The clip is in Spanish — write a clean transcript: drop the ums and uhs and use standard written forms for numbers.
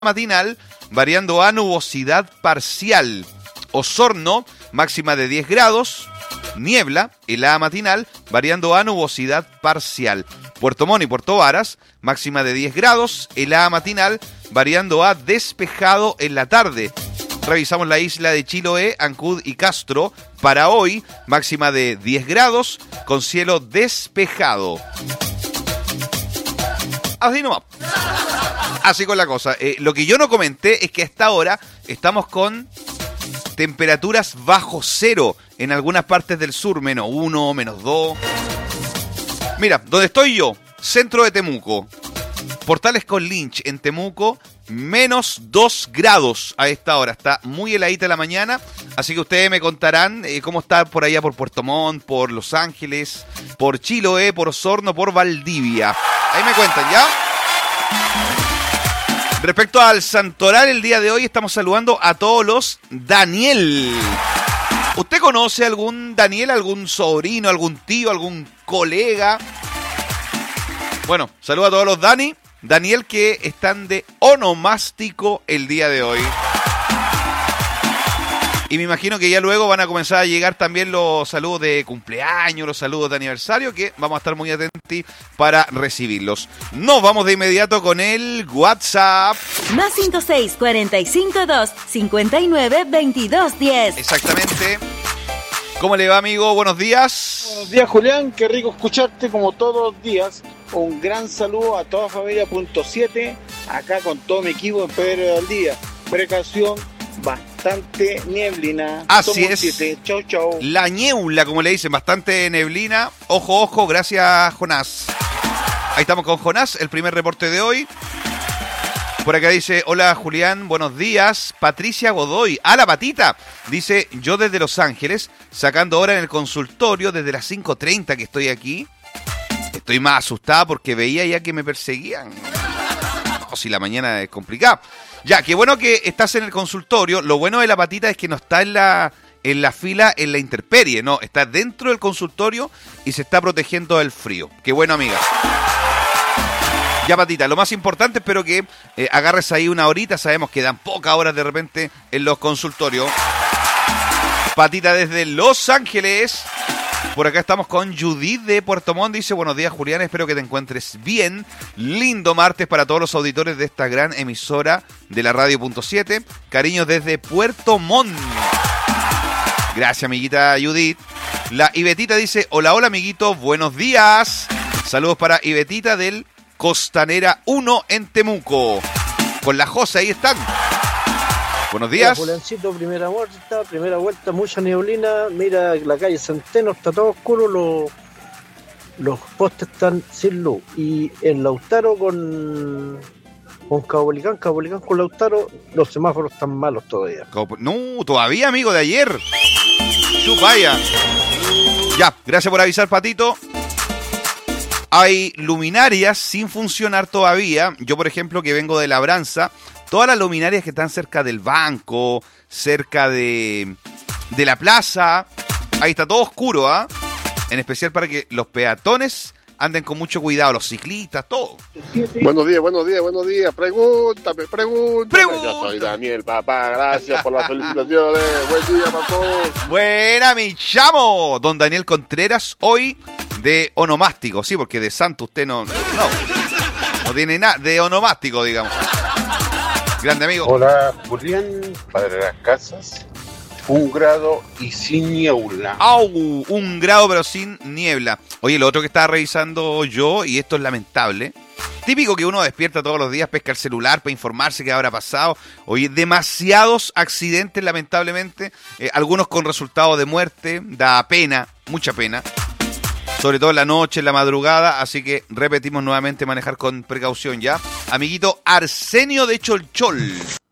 matinal, variando a nubosidad parcial. Osorno, máxima de 10 grados. Niebla, helada matinal, variando a nubosidad parcial. Puerto Montt y Puerto Varas, máxima de 10 grados. Helada matinal, variando a despejado en la tarde. Revisamos la isla de Chiloé, Ancud y Castro. Para hoy, máxima de 10 grados, con cielo despejado. Así nomás. Así con la cosa. Lo que yo no comenté es que a esta hora estamos con temperaturas bajo cero en algunas partes del sur. -1, -2. Mira, donde estoy yo, centro de Temuco. Portales con Lynch en Temuco, -2 grados a esta hora. Está muy heladita la mañana, así que ustedes me contarán cómo está por allá por Puerto Montt, por Los Ángeles, por Chiloé, por Osorno, por Valdivia. Ahí me cuentan, ¿ya? Respecto al santoral, el día de hoy estamos saludando a todos los Daniel. ¿Usted conoce algún Daniel, algún sobrino, algún tío, algún colega? Bueno, saludo a todos los Daniel que están de onomástico el día de hoy. Y me imagino que ya luego van a comenzar a llegar también los saludos de cumpleaños, los saludos de aniversario, que vamos a estar muy atentos para recibirlos. Nos vamos de inmediato con el WhatsApp. +56 45 2 59 22 10. Exactamente. ¿Cómo le va, amigo? Buenos días. Buenos días, Julián. Qué rico escucharte como todos los días. Un gran saludo a toda familia .7, acá con todo mi equipo en Pedro del Día. Precaución, bastante nieblina. Así Somos es. 7. Chau, chau. La niebla, como le dicen, bastante neblina. Ojo, ojo, gracias, Jonás. Ahí estamos con Jonás, el primer reporte de hoy. Por acá dice, hola Julián, buenos días. Patricia Godoy, a la patita. Dice, yo desde Los Ángeles, sacando hora en el consultorio desde las 5:30 que estoy aquí. Estoy más asustada porque veía ya que me perseguían. No, si la mañana es complicada. Ya, qué bueno que estás en el consultorio. Lo bueno de la patita es que no está en la fila, en la intemperie. No, está dentro del consultorio y se está protegiendo del frío. Qué bueno, amiga. Ya, patita, lo más importante, espero que agarres ahí una horita. Sabemos que dan pocas horas de repente en los consultorios. Patita desde Los Ángeles. Por acá estamos con Judith de Puerto Montt. Dice, buenos días, Julián, espero que te encuentres bien. Lindo martes para todos los auditores de esta gran emisora de la Radio .7. Cariños desde Puerto Montt. Gracias, amiguita Judith. La Ibetita dice, hola, hola, amiguito, buenos días. Saludos para Ibetita del Costanera 1 en Temuco. Con la Jose, ahí están. Buenos días. Juliancito, primera vuelta, mucha neblina. Mira, la calle Centeno está todo oscuro, los postes están sin luz. Y en Lautaro con Caupolicán con Lautaro, los semáforos están malos todavía. No, todavía, amigo, de ayer. Chupaya. Ya, gracias por avisar, Patito. Hay luminarias sin funcionar todavía. Yo, por ejemplo, que vengo de Labranza, todas las luminarias que están cerca del banco, cerca de la plaza, ahí está todo oscuro, ¿ah? En especial para que los peatones anden con mucho cuidado, los ciclistas, todo. Buenos días. Pregúntame. Yo soy Daniel, papá. Gracias por las felicitaciones. Buen día para todos. Buena, mi chamo. Don Daniel Contreras, hoy de onomástico, sí, porque de santo usted no tiene nada, de onomástico, digamos. Grande amigo. Hola, Julián, padre de las casas. 1 grado y sin niebla. ¡Au! 1 grado pero sin niebla. Oye, lo otro que estaba revisando yo, y esto es lamentable. Típico que uno despierta todos los días, pesca el celular para informarse qué habrá pasado. Oye, demasiados accidentes, lamentablemente. Algunos con resultado de muerte. Da pena, mucha pena. Sobre todo en la noche, en la madrugada. Así que repetimos nuevamente, manejar con precaución, ¿ya? Amiguito Arsenio de Cholchol.